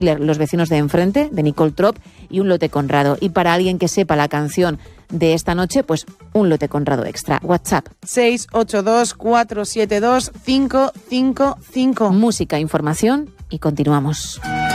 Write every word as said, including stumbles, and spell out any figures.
Los vecinos de enfrente, de Nicole Trop, y un lote Conrado. Y para alguien que sepa la canción de esta noche, pues un lote Conrado extra. WhatsApp. seis ocho dos, cuatro siete dos, cinco cinco cinco. Música, información y continuamos.